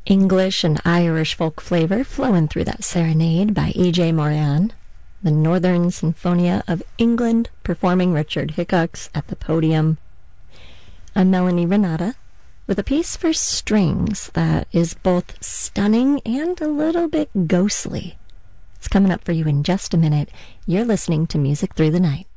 English and Irish folk flavor flowing through that serenade by E.J. Moran. The Northern Sinfonia of England performing Richard Hickox at the podium. I'm Melanie Renata with a piece for strings that is both stunning and a little bit ghostly. It's coming up for you in just a minute. You're listening to Music Through the Night.